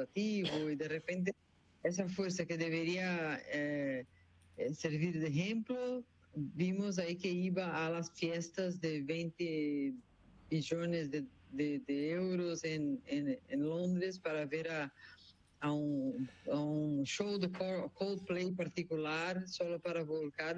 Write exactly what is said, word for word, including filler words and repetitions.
administrativo y de repente esa fuerza que debería eh, eh, servir de ejemplo, vimos ahí que iba a las fiestas de veinte billones de, de, de euros en, en, en Londres para ver a, a, un, a un show de Coldplay particular solo para volcar